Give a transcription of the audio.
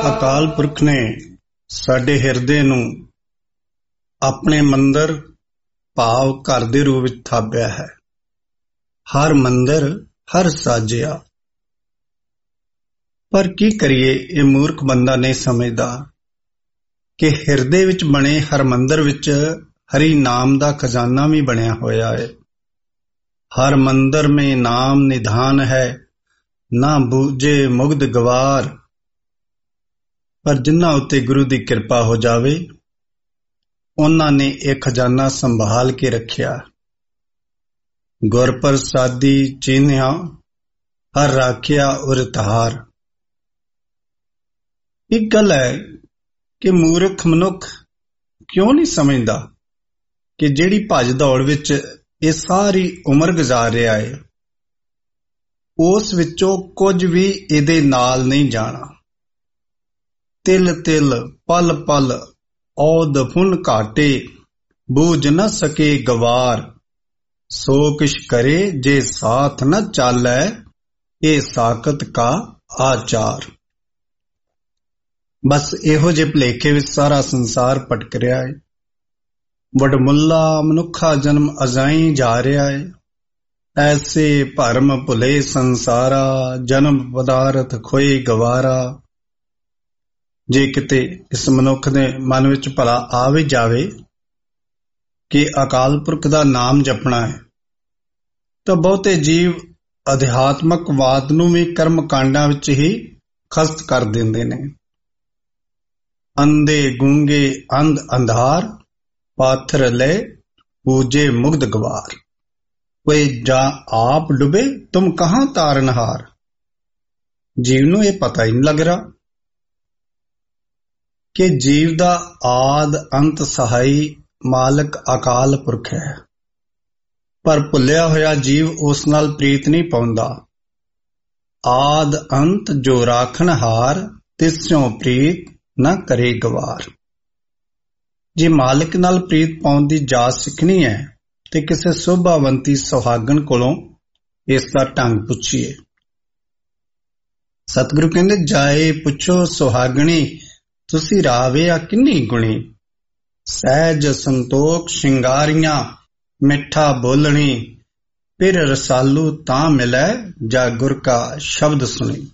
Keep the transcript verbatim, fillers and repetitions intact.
ਅਕਾਲ ਪੁਰਖ ਨੇ ਸਾਡੇ ਹਿਰਦੇ ਨੂੰ ਆਪਣੇ ਮੰਦਰ ਭਾਵ ਘਰ ਦੇ ਰੂਪ ਵਿੱਚ ਥਾਪਿਆ ਹੈ। ਹਰ ਮੰਦਰ ਹਰ ਸਾਜਿਆ। ਪਰ ਕੀ ਕਰੀਏ, ਇਹ ਮੂਰਖ ਬੰਦਾ ਨਹੀਂ ਸਮਝਦਾ ਕਿ ਹਿਰਦੇ ਵਿੱਚ ਬਣੇ ਹਰ ਮੰਦਰ ਵਿੱਚ ਹਰੀ ਨਾਮ ਦਾ ਖਜ਼ਾਨਾ ਵੀ ਬਣਿਆ ਹੋਇਆ ਹੈ। ਹਰ ਮੰਦਰ ਮੇਂ ਨਾਮ ਨਿਧਾਨ ਹੈ, ਨਾ ਬੂਝੇ ਮੁਗਧ ਗਵਾਰ। ਪਰ ਜਿਨ੍ਹਾਂ ਉੱਤੇ ਗੁਰੂ ਦੀ ਕਿਰਪਾ ਹੋ ਜਾਵੇ, ਉਹਨਾਂ ਨੇ ਇਹ ਖਜ਼ਾਨਾ ਸੰਭਾਲ ਕੇ ਰੱਖਿਆ। ਗੁਰ ਪ੍ਰਸਾਦੀ ਚੀਨਿਆ, ਹਰ ਰਾਖਿਆ ਉਰ ਧਾਰ। ਇੱਕ ਗੱਲ ਹੈ ਕਿ ਮੂਰਖ ਮਨੁੱਖ ਕਿਉਂ ਨਹੀਂ ਸਮਝਦਾ ਕਿ ਜਿਹੜੀ ਭੱਜ ਦੌੜ ਵਿੱਚ ਇਹ ਸਾਰੀ ਉਮਰ ਗੁਜ਼ਾਰ ਰਿਹਾ ਹੈ, ਉਸ ਵਿੱਚੋਂ ਕੁਝ ਵੀ ਇਹਦੇ ਨਾਲ ਨਹੀਂ ਜਾਣਾ। ਤਿਲ ਤਿਲ ਪਲ ਪਲ ਔਦ ਫੁਨ ਘਾਟੇ, ਬੂਝ ਨ ਸਕੇ ਗਵਾਰ। ਸੋ ਕਿਛ ਕਰੇ ਜੇ ਸਾਥ ਨ ਚਾਲੈ, ਇਹ ਸਾਕਤ ਕਾ ਆਚਾਰ। ਬਸ ਇਹੋ ਜਿਹੇ ਭੁਲੇਖੇ ਵਿੱਚ ਸਾਰਾ ਸੰਸਾਰ ਭਟਕ ਰਿਹਾ ਹੈ। ਵਡਮੁੱਲਾ ਮਨੁੱਖਾ ਜਨਮ ਅਜਾਈ ਜਾ ਰਿਹਾ ਹੈ। ਐਸੇ ਭਰਮ ਭੁਲੇ ਸੰਸਾਰਾ, ਜਨਮ ਪਦਾਰਥ ਖੋਏ ਗਵਾਰਾ। ਜੇ ਕਿਤੇ ਇਸ ਮਨੁੱਖ ਦੇ ਮਨ ਵਿੱਚ ਭਲਾ ਆ ਵੀ ਜਾਵੇ ਕਿ ਅਕਾਲ ਪੁਰਖ ਦਾ ਨਾਮ ਜਪਣਾ ਹੈ, ਤਾਂ ਬਹੁਤੇ ਜੀਵ ਅਧਿਆਤਮਕਵਾਦ ਨੂੰ ਵੀ ਕਰਮ ਕਾਂਡਾਂ ਵਿੱਚ ਹੀ ਖਸਤ ਕਰ ਦਿੰਦੇ ਨੇ। ਅੰਧੇ ਗੂੰਗੇ ਅੰਧ ਅੰਧਾਰ, ਪਾਥਰ ਲੈ ਪੂਜੇ ਮੁਗਧ ਗਵਾਰ। ਕੋਈ ਜਾਂ ਆਪ ਡੁੱਬੇ ਤੁਮ ਕਹਾਂ ਤਾਰਨਹਾਰ। ਜੀਵ ਨੂੰ ਇਹ ਪਤਾ ਹੀ ਨਹੀਂ ਲੱਗ ਰਿਹਾ ਕਿ ਜੀਵ ਦਾ ਆਦ ਅੰਤ ਸਹਾਈ ਮਾਲਕ ਅਕਾਲ ਪੁਰਖ ਹੈ। ਪਰ ਭੁੱਲਿਆ ਹੋਇਆ ਜੀਵ ਉਸ ਨਾਲ ਪ੍ਰੀਤ ਨਹੀਂ ਪਾਉਂਦਾ। ਆਦ ਅੰਤ ਜੋ ਰਾਖਣ ਹਾਰ, ਤਿਸਿਓਂ ਪ੍ਰੀਤ ਨਾ ਕਰੇ ਗਵਾਰ। ਜੇ ਮਾਲਕ ਨਾਲ ਪ੍ਰੀਤ ਪਾਉਣ ਦੀ ਜਾਚ ਸਿੱਖਣੀ ਹੈ ਤੇ ਕਿਸੇ ਸੋਭਾਵੰਤੀ ਸੁਹਾਗਣ ਕੋਲੋਂ ਇਸ ਦਾ ਢੰਗ ਪੁੱਛੀਏ। ਸਤਿਗੁਰੂ ਕਹਿੰਦੇ, ਜਾਏ ਪੁੱਛੋ ਸੁਹਾਗਣੀ, ਤੁਸੀਂ ਰਾਵਿਆ ਕਿੰਨੀ ਗੁਣੀ। ਸਹਿਜ ਸੰਤੋਖ ਸ਼ਿੰਗਾਰੀਆਂ, ਮਿੱਠਾ ਬੋਲਣੀ। ਫਿਰ ਰਸਾਲੂ ਤਾਂ ਮਿਲੈ, ਜਾ ਗੁਰ ਕਾ ਸ਼ਬਦ ਸੁਣੀ।